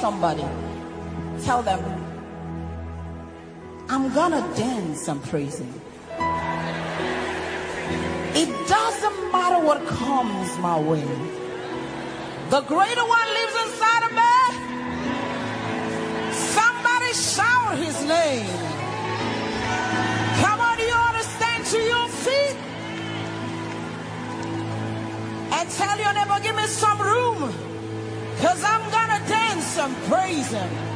somebody. Tell them, I'm gonna dance and praise him. It doesn't matter what comes my way. The greater one lives inside of me. Somebody shout his name. Come on, you ought to stand to your feet and tell your neighbor, give me some room, because I'm gonna dance and praise him.